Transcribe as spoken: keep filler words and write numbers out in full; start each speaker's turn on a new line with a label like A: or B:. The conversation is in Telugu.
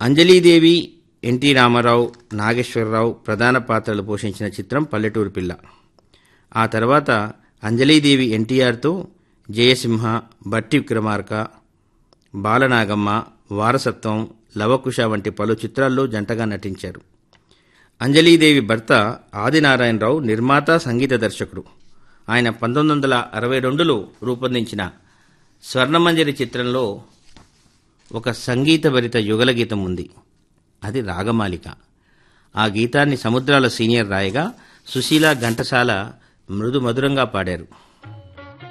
A: అంజలీదేవి, ఎన్టీ రామారావు, నాగేశ్వరరావు ప్రధాన పాత్రలు పోషించిన చిత్రం పల్లెటూరు పిల్ల. ఆ తర్వాత అంజలీదేవి ఎన్టీఆర్తో జయసింహ, బట్టి విక్రమార్క, బాలనాగమ్మ, వారసత్వం, లవకుశ వంటి పలు చిత్రాల్లో జంటగా నటించారు. అంజలీదేవి భర్త ఆదినారాయణరావు నిర్మాత, సంగీత దర్శకుడు. ఆయన పంతొమ్మిది వందల అరవై రెండులో రూపొందించిన స్వర్ణమంజరి చిత్రంలో ఒక సంగీతభరిత యుగల గీతం ఉంది. అది రాగమాలిక. ఆ గీతాన్ని సముద్రాల సీనియర్ రాయగా సుశీల, ఘంటసాల మృదు మధురంగా పాడారు.